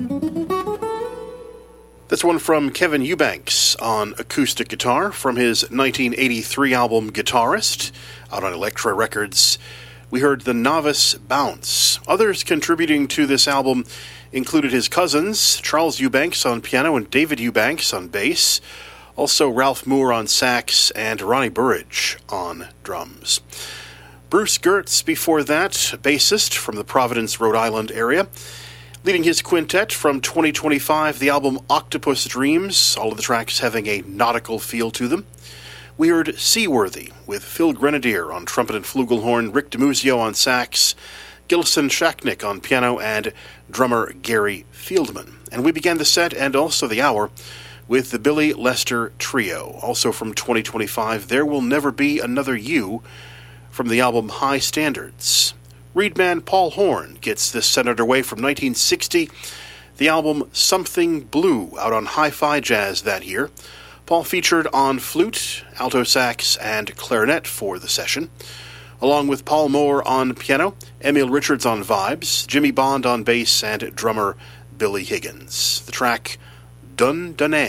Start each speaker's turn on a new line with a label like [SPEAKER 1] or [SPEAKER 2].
[SPEAKER 1] That's one from Kevin Eubanks on acoustic guitar from his 1983 album Guitarist, out on Elektra Records. We heard The Novice Bounce. Others contributing to this album included his cousins, Charles Eubanks on piano and David Eubanks on bass, also Ralph Moore on sax and Ronnie Burridge on drums. Bruce Gertz before that, bassist from the Providence, Rhode Island area, leading his quintet from 2025, the album Octopus Dreams, all of the tracks having a nautical feel to them. We heard Seaworthy with Phil Grenadier on trumpet and flugelhorn, Rick DiMuzio on sax, Gilson Shaknick on piano, and drummer Gary Fieldman. And we began the set and also the hour with the Billy Lester Trio, also from 2025, There Will Never Be Another You, from the album High Standards. Reedman Paul Horn gets this set underway from 1960, the album Something Blue, out on Hi-Fi Jazz that year. Paul featured on flute, alto sax, and clarinet for the session, along with Paul Moore on piano, Emil Richards on vibes, Jimmy Bond on bass, and drummer Billy Higgins. The track Dun Dunay.